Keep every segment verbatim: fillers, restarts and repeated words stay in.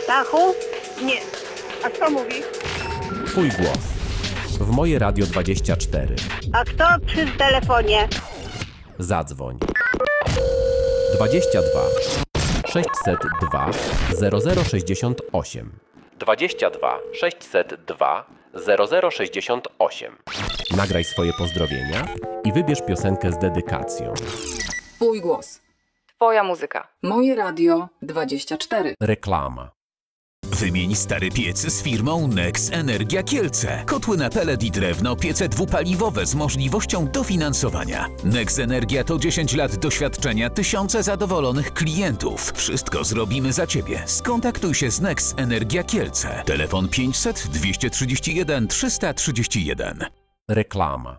Stachu? Nie. A kto mówi? Twój głos. W moje Radio dwadzieścia cztery. A kto przy telefonie? Zadzwoń. dwadzieścia dwa sześćset dwa zero zero sześćdziesiąt osiem. dwadzieścia dwa sześćset dwa zero zero sześćdziesiąt osiem. Nagraj swoje pozdrowienia i wybierz piosenkę z dedykacją. Twój głos. Twoja muzyka. Moje Radio dwadzieścia cztery. Reklama. Wymień stary piec z firmą Nex Energia Kielce. Kotły na pelet i drewno, piece dwupaliwowe z możliwością dofinansowania. Nex Energia to dziesięć lat doświadczenia, tysiące zadowolonych klientów. Wszystko zrobimy za Ciebie. Skontaktuj się z Nex Energia Kielce. Telefon pięćset dwieście trzydzieści jeden trzysta trzydzieści jeden. Reklama.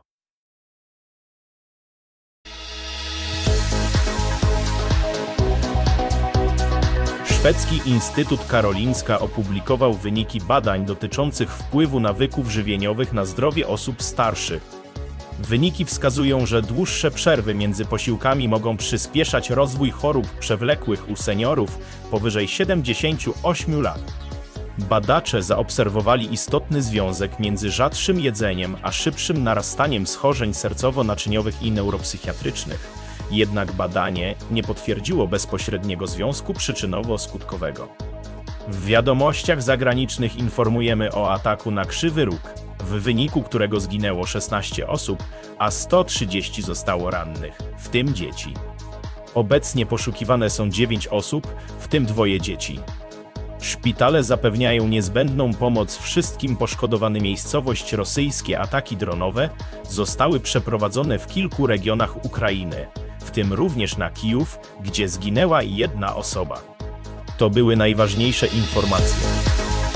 Szwedzki Instytut Karolinska opublikował wyniki badań dotyczących wpływu nawyków żywieniowych na zdrowie osób starszych. Wyniki wskazują, że dłuższe przerwy między posiłkami mogą przyspieszać rozwój chorób przewlekłych u seniorów powyżej siedemdziesięciu ośmiu lat. Badacze zaobserwowali istotny związek między rzadszym jedzeniem a szybszym narastaniem schorzeń sercowo-naczyniowych i neuropsychiatrycznych. Jednak badanie nie potwierdziło bezpośredniego związku przyczynowo-skutkowego. W wiadomościach zagranicznych informujemy o ataku na Krzywy Róg, w wyniku którego zginęło szesnaście osób, a sto trzydzieści zostało rannych, w tym dzieci. Obecnie poszukiwane są dziewięć osób, w tym dwoje dzieci. Szpitale zapewniają niezbędną pomoc wszystkim poszkodowanym. Miejscowość rosyjskie ataki dronowe zostały przeprowadzone w kilku regionach Ukrainy, w tym również na Kijów, gdzie zginęła jedna osoba. To były najważniejsze informacje.